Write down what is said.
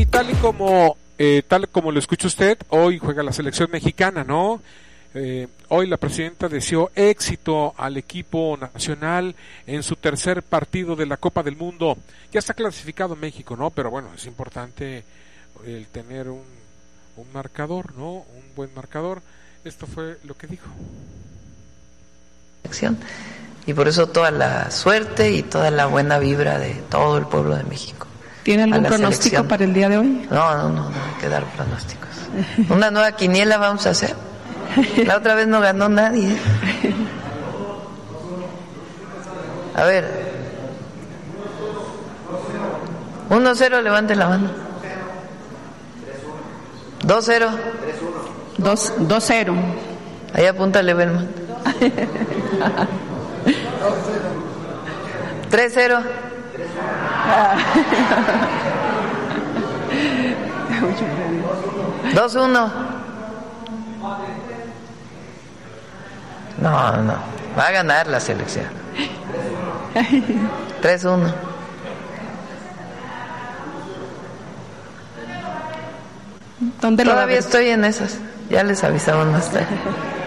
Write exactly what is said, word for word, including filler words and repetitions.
y tal y como eh, tal como lo escucha usted, hoy juega la selección mexicana, ¿no? Eh, hoy la presidenta deseó éxito al equipo nacional en su tercer partido de la Copa del Mundo. Ya está clasificado México, ¿no? Pero bueno, es importante el tener un, un marcador, ¿no? Un buen marcador. Esto fue lo que dijo. Y por eso toda la suerte y toda la buena vibra de todo el pueblo de México. ¿Tiene algún pronóstico selección. para el día de hoy? No, no, no, no hay que dar pronósticos. Una nueva quiniela vamos a hacer. La otra vez no ganó nadie. A ver. uno cero, levante la mano. dos cero. dos cero. Ahí apúntale, Berman. tres cero. dos uno. No, no. Va a ganar la selección. tres uno. ¿Dónde lo Todavía estoy en esas. Ya les avisamos más tarde.